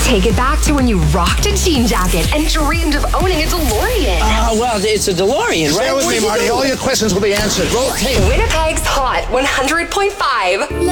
Take it back to when you rocked a jean jacket and dreamed of owning a DeLorean. Well, it's a DeLorean, right? Stay with me, Marty. All your questions will be answered. Roll tape. Winnipeg's Hot 100.5.